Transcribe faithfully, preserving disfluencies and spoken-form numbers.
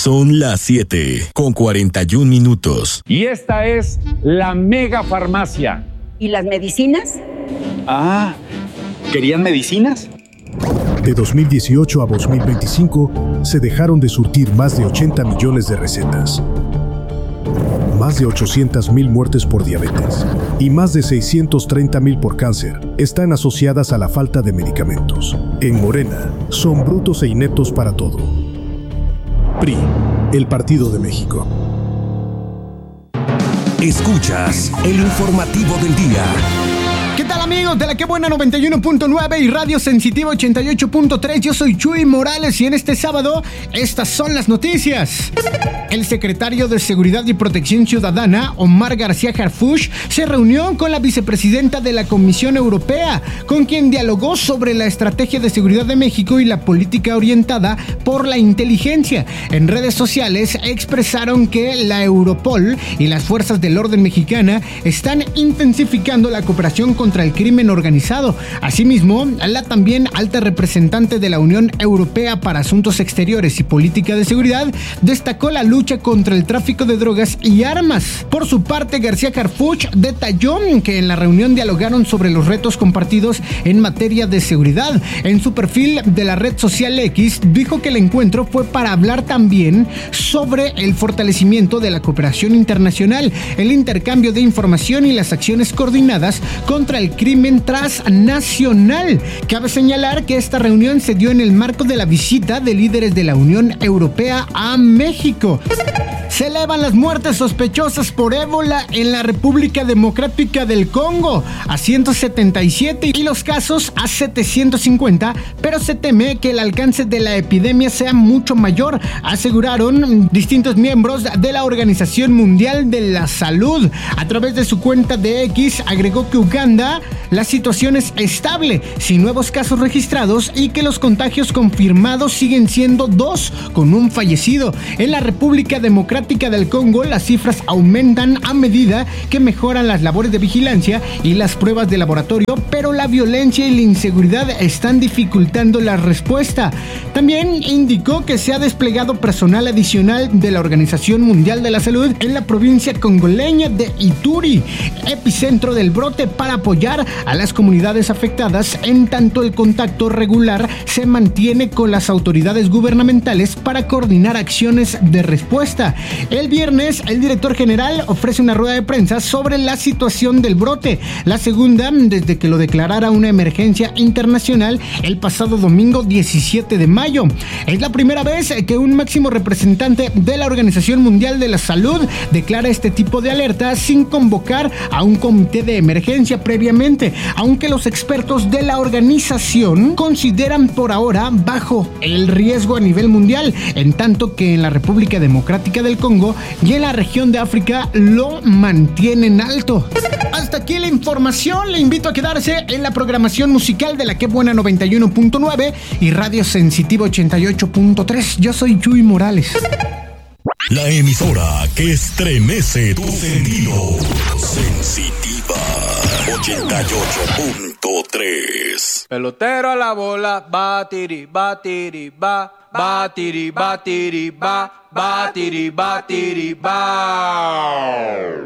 Son las siete con cuarenta y un minutos. Y esta es la Mega Farmacia. ¿Y las medicinas? Ah, ¿querían medicinas? De dos mil dieciocho a dos mil veinticinco se dejaron de surtir más de ochenta millones de recetas, más de ochocientas mil muertes por diabetes y más de seiscientos treinta mil por cáncer están asociadas a la falta de medicamentos. En Morena, son brutos e ineptos para todo. P R I, el Partido de México. Escuchas el informativo del día. ¿Qué tal, amigos de la Que Buena noventa y uno punto nueve y Radio Sensitiva ochenta y ocho punto tres? Yo soy Chuy Morales y en este sábado estas son las noticias. El secretario de Seguridad y Protección Ciudadana, Omar García Harfuch, se reunió con la vicepresidenta de la Comisión Europea, con quien dialogó sobre la estrategia de seguridad de México y la política orientada por la inteligencia. En redes sociales expresaron que la Europol y las fuerzas del orden mexicana están intensificando la cooperación contra el crimen organizado. Asimismo, la también alta representante de la Unión Europea para Asuntos Exteriores y Política de Seguridad destacó la lucha contra el tráfico de drogas y armas. Por su parte, García Harfuch detalló que en la reunión dialogaron sobre los retos compartidos en materia de seguridad. En su perfil de la red social X, dijo que el encuentro fue para hablar también sobre el fortalecimiento de la cooperación internacional, el intercambio de información y las acciones coordinadas contra el crimen transnacional. Cabe señalar que esta reunión se dio en el marco de la visita de líderes de la Unión Europea a México. Se elevan las muertes sospechosas por ébola en la República Democrática del Congo a ciento setenta y siete y los casos a setecientos cincuenta, pero se teme que el alcance de la epidemia sea mucho mayor, aseguraron distintos miembros de la Organización Mundial de la Salud. A través de su cuenta de X agregó que Uganda la situación es estable, sin nuevos casos registrados y que los contagios confirmados siguen siendo dos, con un fallecido. En la República Democrática del Congo, las cifras aumentan a medida que mejoran las labores de vigilancia y las pruebas de laboratorio, pero la violencia y la inseguridad están dificultando la respuesta. También indicó que se ha desplegado personal adicional de la Organización Mundial de la Salud en la provincia congoleña de Ituri, epicentro del brote, para apoyar a las comunidades afectadas, en tanto el contacto regular se mantiene con las autoridades gubernamentales para coordinar acciones de respuesta. El viernes, el director general ofrece una rueda de prensa sobre la situación del brote, la segunda desde que lo declarara una emergencia internacional el pasado domingo diecisiete de mayo. Es la primera vez que un máximo representante de la Organización Mundial de la Salud declara este tipo de alerta sin convocar a un comité de emergencia previamente, aunque los expertos de la organización consideran por ahora bajo el riesgo a nivel mundial, en tanto que en la República Democrática del Congo y en la región de África lo mantienen alto. Hasta aquí la información. Le invito a quedarse en la programación musical de la Que Buena noventa y uno punto nueve y Radio Sensitiva ochenta y ocho punto tres. Yo soy Chuy Morales. La emisora que estremece tus sentidos. Sensitiva ochenta y ocho punto tres. Pelotero a la bola, batiri, batiri, ba, batiri, batiri, ba, batiri, batiri, ba.